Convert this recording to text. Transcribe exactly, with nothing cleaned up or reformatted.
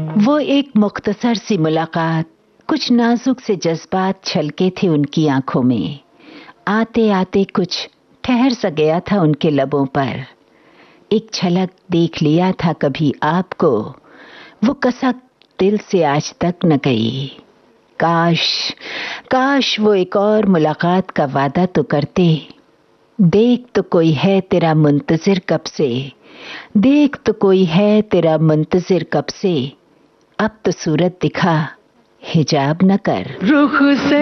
वो एक मुख्तसर सी मुलाकात, कुछ नाजुक से जज्बात छलके थे उनकी आंखों में। आते आते कुछ ठहर सा गया था उनके लबों पर। एक झलक देख लिया था कभी आपको, वो कसक दिल से आज तक न गई। काश काश वो एक और मुलाकात का वादा तो करते। देख तो कोई है तेरा मुंतजिर कब से, देख तो कोई है तेरा मुंतजिर कब से, अब तो सूरत दिखा हिजाब न कर। रुख से